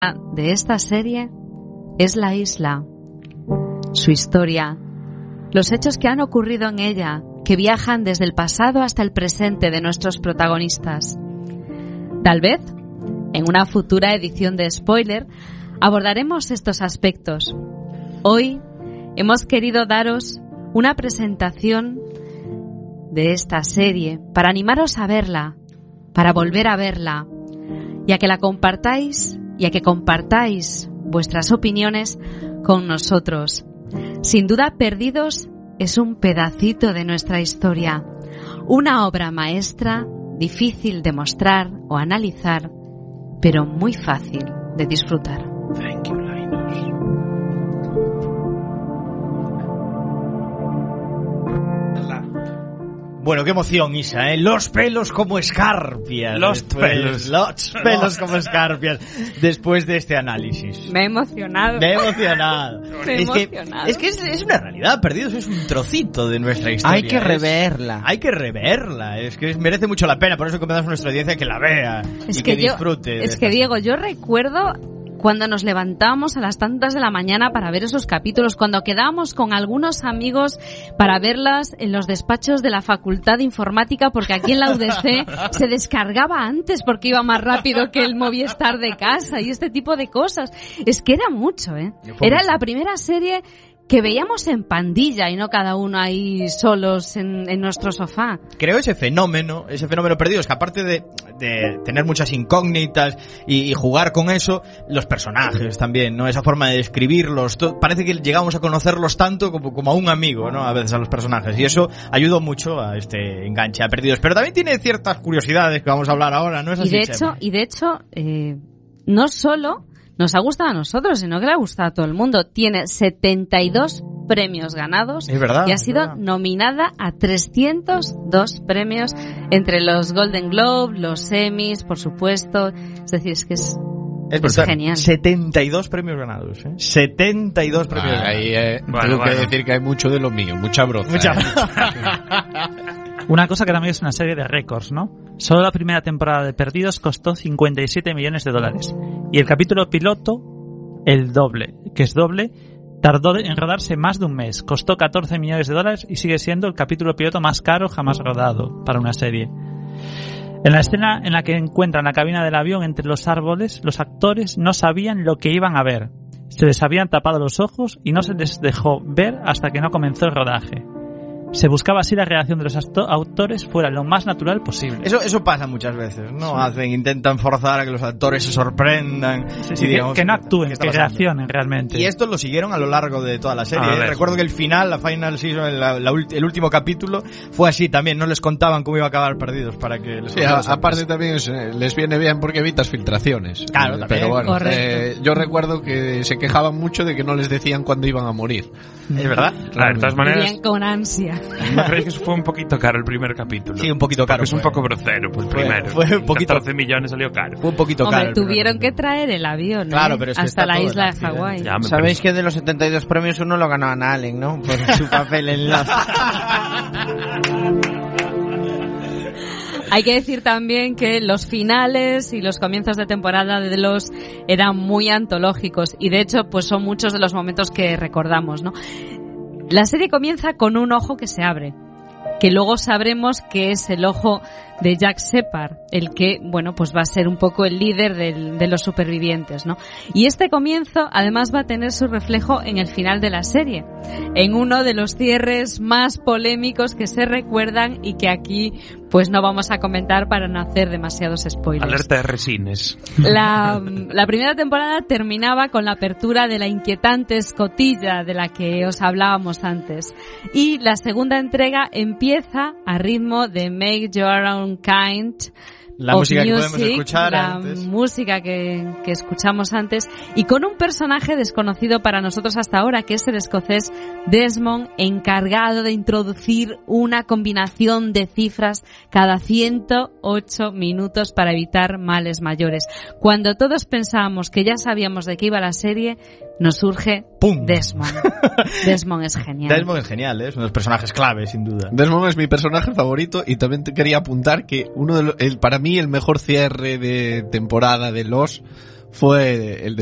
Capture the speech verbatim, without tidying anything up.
de esta serie es la isla, su historia, los hechos que han ocurrido en ella, que viajan desde el pasado hasta el presente de nuestros protagonistas. Tal vez, en una futura edición de Spoiler, abordaremos estos aspectos. Hoy hemos querido daros una presentación de esta serie para animaros a verla, para volver a verla, y a que la compartáis y a que compartáis vuestras opiniones con nosotros. Sin duda, Perdidos es un pedacito de nuestra historia, una obra maestra, difícil de mostrar o analizar, pero muy fácil de disfrutar. Thank you, Linus. Bueno, qué emoción, Isa, ¿eh? Los pelos como escarpias. Los después, pelos. Los pelos como escarpias. Después de este análisis. Me he emocionado. Me he emocionado. Me he es que, emocionado. es, que es, es una realidad, Perdidos es un trocito de nuestra historia. Hay que es, reverla. Hay que reverla. Es que merece mucho la pena. Por eso recomendamos a nuestra audiencia que la vea. Es y que, que yo, disfrute. de es que esta Diego, serie. yo recuerdo cuando nos levantábamos a las tantas de la mañana para ver esos capítulos, cuando quedábamos con algunos amigos para verlas en los despachos de la Facultad de Informática, porque aquí en la U D C se descargaba antes porque iba más rápido que el Movistar de casa y este tipo de cosas. Es que era mucho, ¿eh? Era la primera serie que veíamos en pandilla y no cada uno ahí solos en, en nuestro sofá. Creo ese fenómeno, ese fenómeno Perdidos, que aparte de, de tener muchas incógnitas y, y jugar con eso, los personajes también, ¿no? Esa forma de describirlos, to, parece que llegamos a conocerlos tanto como, como a un amigo, ¿no? A veces a los personajes, y eso ayudó mucho a este enganche a Perdidos. Pero también tiene ciertas curiosidades que vamos a hablar ahora, ¿no es así, Y de hecho, Chema? y de hecho eh, no solo nos ha gustado a nosotros, sino que le ha gustado a todo el mundo. Tiene setenta y dos premios ganados Es verdad, y ha es sido verdad. nominada a trescientos dos premios entre los Golden Globe, los Emmys, por supuesto. Es decir, es que es, Es, es brutal. genial. setenta y dos premios ganados, ¿eh? setenta y dos premios Ah, ganados. ahí eh, Bueno, tengo bueno. que decir que hay mucho de lo mío, mucha broza. Mucha- eh. Una cosa que también es una serie de récords, ¿no? Solo la primera temporada de Perdidos costó cincuenta y siete millones de dólares. Y el capítulo piloto, el doble, que es doble, tardó en rodarse más de un mes. Costó catorce millones de dólares y sigue siendo el capítulo piloto más caro jamás rodado para una serie. En la escena en la que encuentran la cabina del avión entre los árboles, los actores no sabían lo que iban a ver. Se les habían tapado los ojos y no se les dejó ver hasta que no comenzó el rodaje. Se buscaba así la reacción de los acto- autores fuera lo más natural posible. Eso, eso pasa muchas veces, ¿no? Hacen, intentan forzar a que los actores se sorprendan. Sí, sí, y que, digamos, que no actúen, ¿qué está que pasando? reaccionen realmente. Y esto lo siguieron a lo largo de toda la serie. A ¿eh? ver. Recuerdo que el final, la final season, la, la ulti- el último capítulo, fue así también. No les contaban cómo iba a acabar Perdidos para que les Sí, cogiera a- la sorpresa. aparte también es, eh, les viene bien porque evitas filtraciones. Claro, Eh, también. Pero bueno, Correcto. eh, yo recuerdo que se quejaban mucho de que no les decían cuándo iban a morir. ¿Es verdad? Claro, Realmente. de todas maneras, Vivían con ansia. ¿no creéis que fue un poquito caro el primer capítulo? Sí, un poquito caro. Porque es un fue. poco grosero, pues Fue- primero. fue un poquito- catorce millones salió caro. Fue un poquito caro. Hombre, el primer tuvieron que capítulo. traer el avión, ¿eh? Claro, pero es que hasta está la todo isla de en accidente. Hawái. Ya, me Sabéis parece- que de los setenta y dos premios uno lo ganó a Allen, ¿no? Por su papel en la... Hay que decir también que los finales y los comienzos de temporada de los eran muy antológicos y de hecho pues son muchos de los momentos que recordamos, ¿no? La serie comienza con un ojo que se abre, que luego sabremos que es el ojo de Jack Shepard, el que, bueno, pues va a ser un poco el líder del, de los supervivientes, ¿no? Y este comienzo, además, va a tener su reflejo en el final de la serie, en uno de los cierres más polémicos que se recuerdan y que aquí, pues no vamos a comentar para no hacer demasiados spoilers. Alerta de resines. La, la primera temporada terminaba con la apertura de la inquietante escotilla de la que os hablábamos antes. Y la segunda entrega empieza a ritmo de Make Your Own Kind. La of música que podemos Music, escuchar la antes. música que, que escuchamos antes, y con un personaje desconocido para nosotros hasta ahora, que es el escocés Desmond, encargado de introducir una combinación de cifras cada ciento ocho minutos para evitar males mayores. Cuando todos pensábamos que ya sabíamos de qué iba la serie, nos surge ¡Pum! Desmond. Desmond es genial. Desmond es genial, ¿eh? Es uno de los personajes clave, sin duda. Desmond es mi personaje favorito y también te quería apuntar que uno de los, el, para mí el mejor cierre de temporada de Los fue el